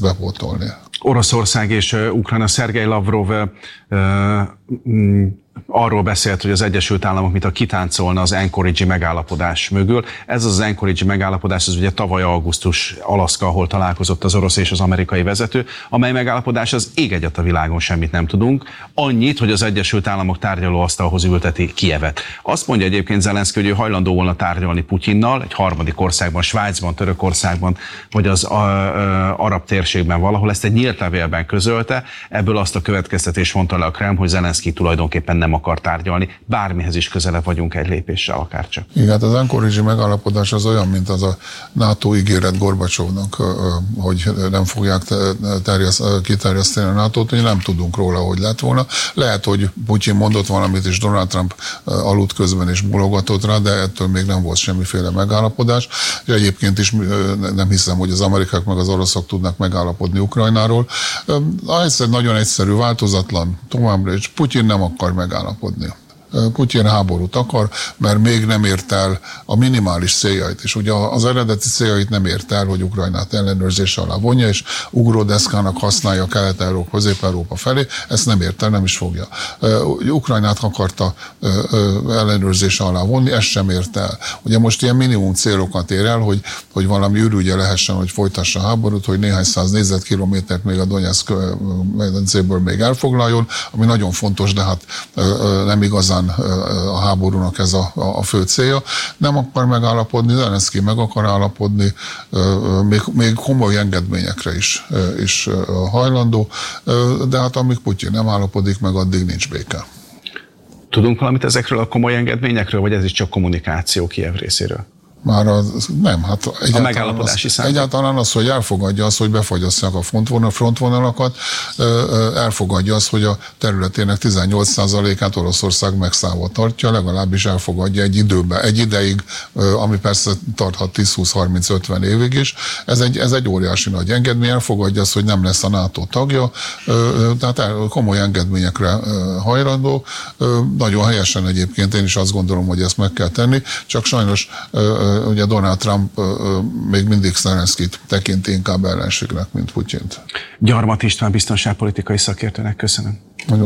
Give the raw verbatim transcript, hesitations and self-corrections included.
bepótolni. Oroszország és Ukrajna, Szergej Lavrov uh, mm, arról beszélt, hogy az Egyesült Államok mintha kitáncolna az Anchorage-i megállapodás mögül. Ez az Anchorage-i megállapodás, ez ugye tavaly augusztus Alaszka, ahol találkozott az orosz és az amerikai vezető, amely megállapodás az ég egyet a világon, semmit nem tudunk. Annyit, hogy az Egyesült Államok tárgyalóasztalhoz ülteti Kijevet. Azt mondja egyébként Zelenszky, hogy ő hajlandó volna tárgyalni Putyinnal, egy harmadik országban, Svájcban, Törökországban, vagy az a, a, arab térségben valahol. Ezt egy nyílt levélben közölte. Ebből azt a következtetést mondta le a Kreml, hogy Zelenszky tulajdonképpen nem akar tárgyalni, bármihez is közelebb vagyunk egy lépéssel akárcsak. Igen, hát az Anchorage-i megállapodás az olyan, mint az a NATO ígéret Gorbacsovnak, hogy nem fogják kiterjeszteni a nátót, hogy nem tudunk róla, hogy lett volna. Lehet, hogy Putyin mondott valamit, és Donald Trump aludt közben és bologatott rá, de ettől még nem volt semmiféle megállapodás. És egyébként is nem hiszem, hogy az amerikák meg az oroszok tudnak megállapodni Ukrajnáról. Ez egy nagyon egyszerű, változatlan, továbbra is Putyin nem akar megállapodni. Putyin háborút akar, mert még nem ért el a minimális céljait. És ugye az eredeti céljait nem ért el, hogy Ukrajnát ellenőrzés alá vonja, és ugródeszkának használja Kelet-Európa, Közép-Európa felé, ezt nem ért el, nem is fogja. Ukrajnát akarta ellenőrzés alá vonni, ezt sem ért el. Ugye most ilyen minimum célokat ér el, hogy, hogy valami ürügye lehessen, hogy folytassa a háborút, hogy néhány száz négyzetkilométert még a Donetszk medencéből még elfoglaljon, ami nagyon fontos, de hát nem igazán a háborúnak ez a, a fő célja. Nem akar megállapodni, Zelenszky meg akar állapodni, még, még komoly engedményekre is, is hajlandó, de hát amíg Putyin nem állapodik meg, addig nincs béke. Tudunk valamit ezekről a komoly engedményekről, vagy ez is csak kommunikáció Kijev részéről? Már az, nem, hát egyáltalán az, egyáltalán az, hogy elfogadja azt, hogy befagyasszák a frontvonal, frontvonalakat, elfogadja azt, hogy a területének tizennyolc százalékát Oroszország megszállva tartja, legalábbis elfogadja egy időben, egy ideig, ami persze tarthat tíz, húsz, harminc, ötven évig is. Ez egy, ez egy óriási nagy engedmény, elfogadja azt, hogy nem lesz a NATO tagja, tehát komoly engedményekre hajlandó. Nagyon helyesen egyébként, én is azt gondolom, hogy ezt meg kell tenni, csak sajnos ugye Donald Trump még mindig Zelenszkyt tekinti inkább ellenségnek, mint Putyint. Gyarmat István biztonságpolitikai szakértőnek köszönöm.